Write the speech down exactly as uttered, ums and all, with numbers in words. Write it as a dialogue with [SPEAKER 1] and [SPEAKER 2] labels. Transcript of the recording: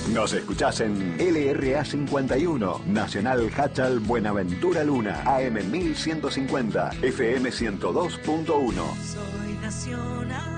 [SPEAKER 1] Nos escuchás en L R A cincuenta y uno, Nacional Hachal Buenaventura Luna, A M mil ciento cincuenta, F M ciento dos punto uno.
[SPEAKER 2] Soy nacional.